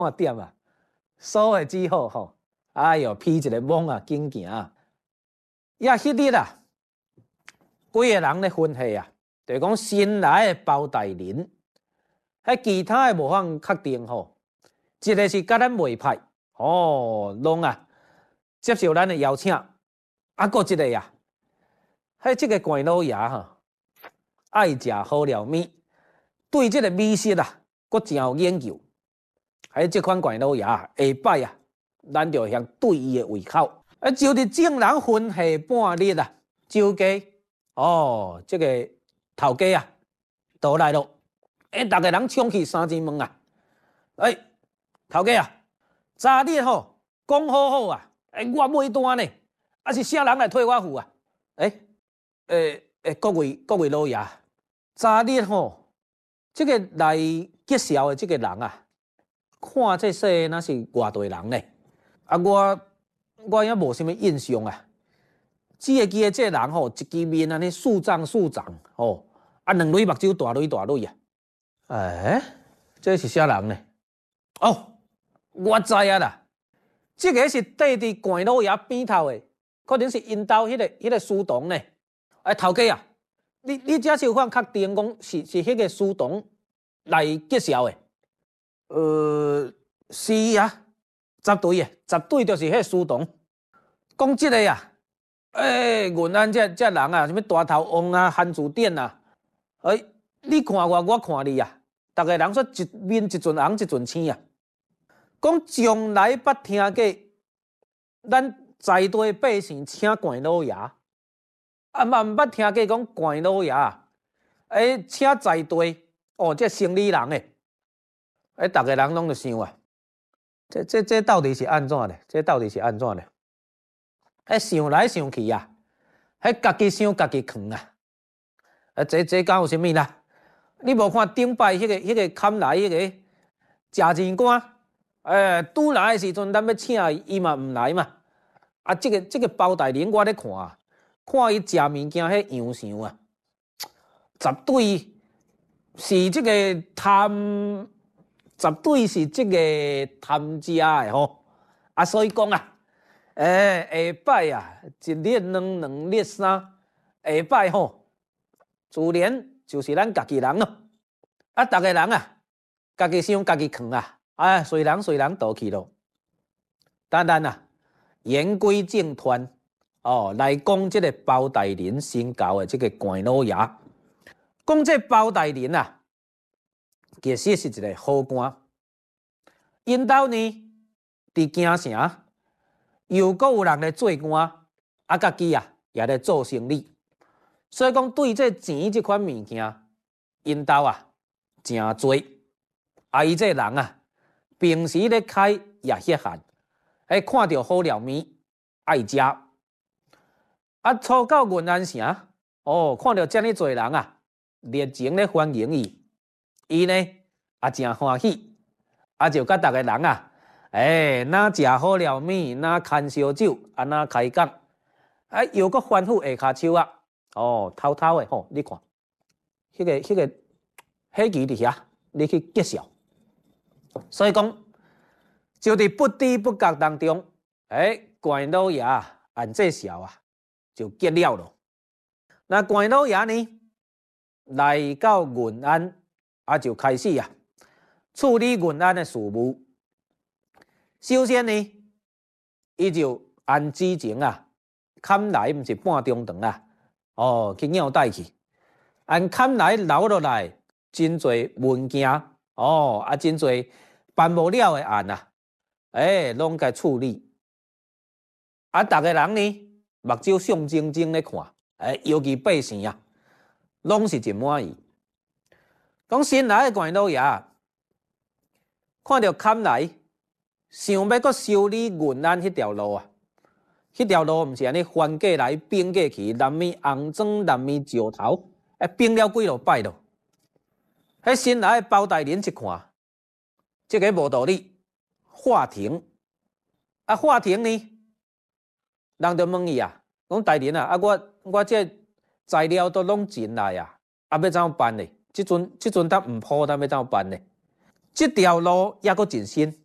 看点啊，所的只好吼，哎哟，披一个网啊，紧行啊。呀，迄日啊，几个人咧分析啊，就是讲新来的包大人，迄其他的无法确定吼。一个是甲咱袂歹，拢啊接受咱的邀请，搁一个呀，即个关老爷哈，爱食好料面，对即个美食啊，搁真有研究。即款关老爷下摆啊，咱就向对伊的胃口。就伫众人分析半日啊，周家即个头家啊，倒来咯。逐个人冲去三更问啊，头家啊，昨日吼讲好好啊，我买单呢，是啥人来退我付啊？各位老爷，昨日吼，这个来结销的这个人啊，看这说那是外地人呢，我也无什么印象啊。只会记得这人吼，一支面安尼竖长两蕊目睭大蕊大蕊啊。这是啥人呢？我知啊啦，这个是缀伫关老爷边头的，可能是因兜迄个书童呢。头家啊，你这是有法确定讲是迄个书童来结销的？是啊，绝对就是迄个书童。讲这个啊，云安这人啊，什么大头王啊、韩主典啊，你看我看你啊，逐个人说一面一阵红一阵青啊。讲从来捌听过，咱在地百姓请关老爷，嘛毋捌听过讲关老爷，请在地这生理人诶，逐个人拢就想啊，这到底是安怎呢？这到底是安怎呢？想来想去啊，家己想家己囥啊，这敢有啥物啦？你无看顶摆迄个砍来迄个食钱官？拄来的时阵，咱要请伊嘛毋来嘛。这个包大人我咧看伊食物件迄样相啊，绝对是这个贪，绝对是这个贪食的吼。所以讲啊，下摆啊，一列两列三，下摆吼，自然就是咱家己人咯。逐个人啊，家己想家己囥啊。随人倒去咯。当然啊，言归正传来讲这个包大人新交的这个关老爷，讲这包大人啊，其实是一个好官。因兜呢，伫京城又搁有人来做官，家己啊也咧做生意，所以讲对这钱这款物件，因兜啊真多。伊这人啊，平时咧开也稀罕，看到好料面爱食。初到云安城，看到遮尔多人啊，热情咧欢迎伊呢也真欢喜，就甲逐个人啊，哪食好料面，哪牵烧酒，哪开讲，又搁吩咐下骹手啊，偷偷的你看，迄个喜剧伫遐，你去结销。所以讲，就伫不知不觉当中，关老爷按这销啊，就结了咯。那关老爷呢，来到云安，就开始啊，处理云安的事务。首先呢，伊就按之前啊，砍来毋是半中长啊，去尿带去，按砍来留落来，真侪物件，真侪办无了的案啊，拢该处理。逐个人呢，目睭象晶晶咧看，尤其百姓啊，拢是真满意。讲新来的关老爷，看到砍来，想要搁修理云安迄条路啊，迄条路毋是安尼翻过来并过去，南面红砖，南面石头，并了几落摆咯。新来的包大人一看，这个无道理，法庭法庭呢？人就问伊啊，讲大人啊，我这材料都拢进来啊，要怎办呢？即阵呾毋好，要怎办呢？这条路也阁真新，